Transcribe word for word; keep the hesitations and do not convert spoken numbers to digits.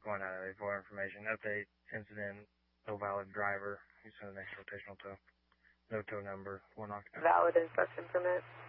one out of eight four information. Update incident, no valid driver. You sent an next rotational tow. No tow number, one occupancy. Valid inspection permit.